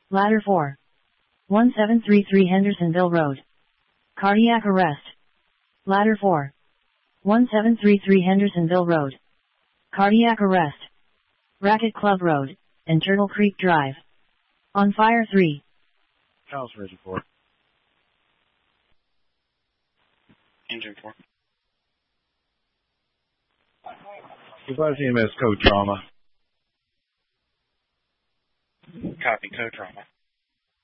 Ladder 4. 1733 Hendersonville Road. Cardiac arrest. Ladder 4. 1733 Hendersonville Road. Cardiac arrest. Racket Club Road, and Turtle Creek Drive. On fire 3. House ready for. Engine 4. Advise EMS code trauma. Copy, code trauma.